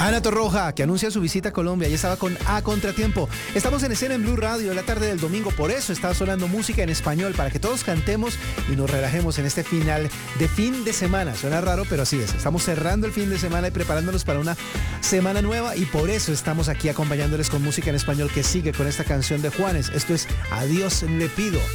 Ana Torroja, que anuncia su visita a Colombia, y estaba con A Contratiempo. Estamos en escena en Blue Radio la tarde del domingo, por eso está sonando música en español, para que todos cantemos y nos relajemos en este final de fin de semana. Suena raro, pero así es. Estamos cerrando el fin de semana y preparándonos para una semana nueva, y por eso estamos aquí acompañándoles con música en español que sigue con esta canción de Juanes. Esto es Adiós le pido.